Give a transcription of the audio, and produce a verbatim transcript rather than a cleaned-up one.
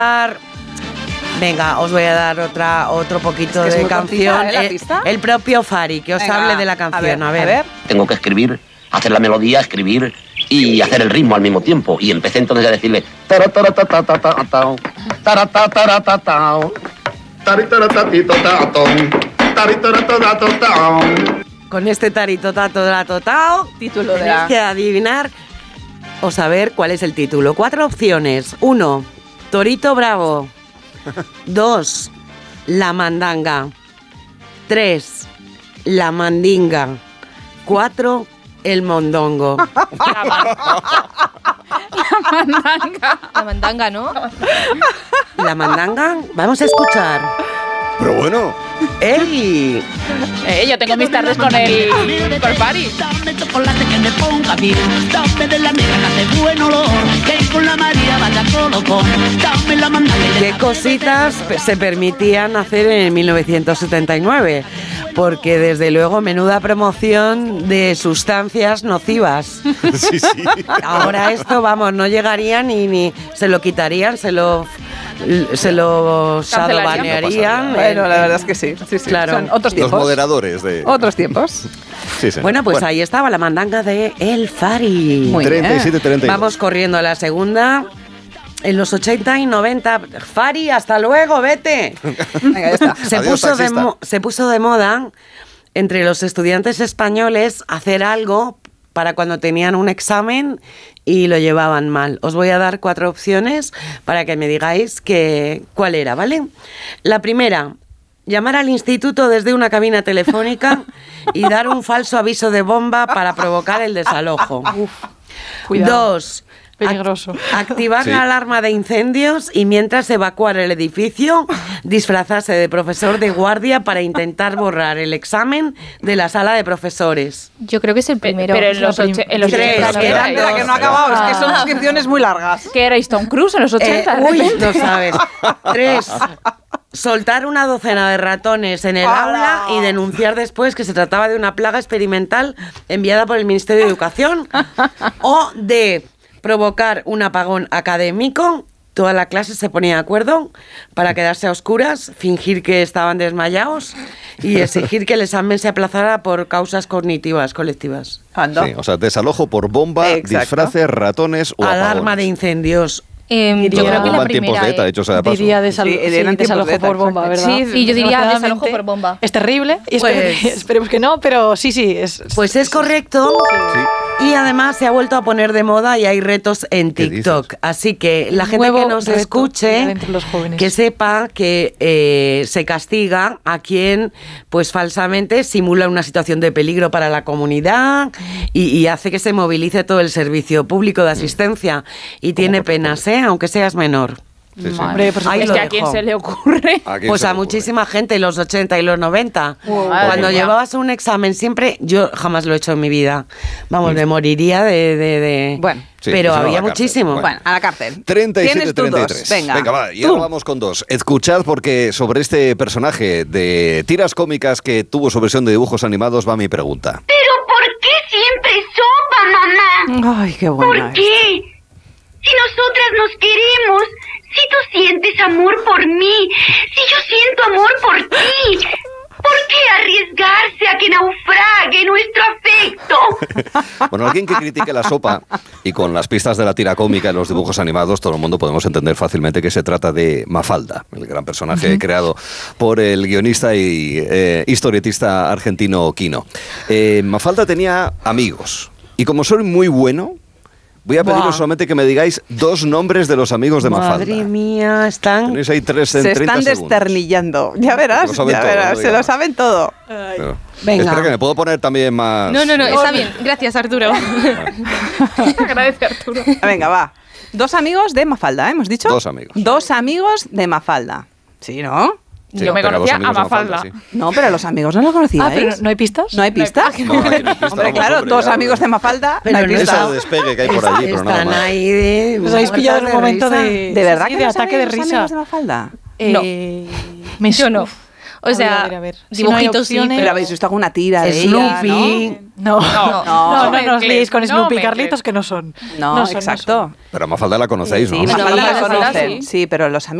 Venga, os voy a dar otra otro poquito es que de canción. Cortita, ¿eh, la pista? El, el propio Fari, que os Venga, hable de la canción. A ver, a, ver. a ver. Tengo que escribir, hacer la melodía, escribir y hacer el ritmo al mismo tiempo. Y empecé entonces a decirle... Con este tarito tato tato tao, Título de tenéis la... que adivinar o saber cuál es el título. Cuatro opciones. Uno, Torito Bravo. Dos, La Mandanga. Tres, La Mandinga. Cuatro, El Mondongo. La mandanga. La mandanga, ¿no? La Mandanga, vamos a escuchar. Pero bueno. ¡Ey! Eh, yo tengo mis tardes con el, con el Fari. Dame chocolate que me ponga bien. Dame de la negra que hace buen olor. Que con la María vaya colocón. Dame la mandanga. ¿Qué cositas se permitían hacer en mil novecientos setenta y nueve? Porque desde luego menuda promoción de sustancias nocivas. Sí, sí. Ahora esto, vamos, no llegaría ni, ni se lo quitarían, se lo se lo shadobanearían. No Bueno, la verdad es que sí. sí, sí. Claro. Son otros Los tiempos. moderadores de... Otros tiempos. Sí, sí. Bueno, pues ahí estaba la mandanga de El Fari. Muy bien. treinta y siete treinta y dos. Vamos corriendo a la segunda. En los ochenta y noventa, Fari, hasta luego, vete. Venga, ya está. Se, Adiós, puso de taxista. mo- se puso de moda entre los estudiantes españoles hacer algo para cuando tenían un examen y lo llevaban mal. Os voy a dar cuatro opciones para que me digáis que, cuál era, ¿vale? La primera, llamar al instituto desde una cabina telefónica y dar un falso aviso de bomba para provocar el desalojo. Cuidado. Dos, Peligroso. Ac- activar Sí. la alarma de incendios y mientras evacuar el edificio, disfrazarse de profesor de guardia para intentar borrar el examen de la sala de profesores. Yo creo que es el primero. pero en los La prim- oche- en los Tres, ochenta, que eran ¿no? Espera, que no ha acabado. Es que son descripciones muy largas. ¿Qué era Stone Cruise en los Eh, ochenta? de uy, repente? no sabes. Tres, soltar una docena de ratones en el ¡Hala! aula y denunciar después que se trataba de una plaga experimental enviada por el Ministerio de Educación. O de provocar un apagón académico. Toda la clase se ponía de acuerdo para quedarse a oscuras, fingir que estaban desmayados y exigir que el examen se aplazara por causas cognitivas colectivas. Anda. Sí, o sea, desalojo por bomba, Exacto. disfraces, ratones o Alarma apagones. de incendios. Em, yo Diría- creo que Bomba la en tiempos primera. de ETA, eh. dicho sea de paso. Diría desalo- Sí, sí, eran tiempos desalojo de ETA, por bomba, exacto. ¿verdad? Sí, sí, yo diría Desgraciadamente, desalojo por bomba. Es terrible y Pues- espero que- esperemos que no, pero sí, sí. Es, Pues es correcto. Y además se ha vuelto a poner de moda y hay retos en ¿Qué TikTok. dices? Así que la gente Nuevo que nos reto escuche, entre los jóvenes. que sepa que eh, se castiga a quien pues falsamente simula una situación de peligro para la comunidad y, y hace que se movilice todo el servicio público de asistencia. Y tiene penas, ¿eh? Aunque seas menor. Sí, sí. Hombre, por Ahí Es lo que a dejo. quién se le ocurre. ¿A quién Pues se a le ocurre? muchísima gente en los ochenta y los noventa. Madre Cuando mía. llevabas un examen siempre, yo jamás lo he hecho en mi vida. Vamos, me moriría de... de, de- Bueno. Sí, pero pues no, a había la cárcel. muchísimo. Bueno. Bueno, a la cárcel. treinta y siete Tienes tú treinta y dos. tres. Venga. va, y Tú. ahora vamos con dos. Escuchad porque sobre este personaje de tiras cómicas que tuvo su versión de dibujos animados va mi pregunta. ¿Pero por qué siempre sopa, mamá? Ay, qué ¿Por buena. qué? Si nosotras nos queremos, si tú sientes amor por mí, si yo siento amor por ti, ¿por qué arriesgarse a que naufrague nuestro afecto? Bueno, alguien que critique la sopa y con las pistas de la tira cómica en los dibujos animados, todo el mundo podemos entender fácilmente que se trata de Mafalda, el gran personaje creado por el guionista y eh, historietista argentino Quino. Eh, Mafalda tenía amigos y como soy muy bueno, voy a pediros Buah. solamente que me digáis dos nombres de los amigos de Mafalda. Madre mía, están... Tenéis ahí tres en Se treinta están segundos. desternillando. Ya verás, Lo saben ya todo, verás. no Se digas lo más. saben todo. Pero- Venga. Espera que me puedo poner también más... No, no, no, eh, está bien. Gracias, Arturo. Agradece, Arturo. Venga, va. Dos amigos de Mafalda, ¿eh? ¿Hemos dicho? Dos amigos. Dos amigos de Mafalda. Sí, ¿no? Sí, Yo me tenía dos conocía a amigos de Mafalda. sí. No, pero los amigos no lo conocíais. Ah, pero ¿no hay pistas? ¿No hay pistas? No, aquí no hay pistas, Hombre, vamos, claro, hombre, dos ya, amigos hombre. de Mafalda, Pero no hay no pistas. Esa de despegue que hay por allí, pero nada Están más. ahí de... Os habéis pillado en un momento risa. de... ¿De verdad sí, que de no ataque sabéis de los risa. amigos de Mafalda? Eh, me Yo no. su- O sea, a ver, a ver. Si no hay dibujitos sí, opciones- Pero habéis visto alguna tira de Snoopy. ella, No, no, No, no, no, no os liéis con mezcles, Snoopy y no Carlitos mezcles. que no son. ¿no? No, No son, no exacto. son. Pero a Mafalda la conocéis, Sí, ¿no? Bueno, Mafalda la Mafalda conocen, sí. sí, pero los amigos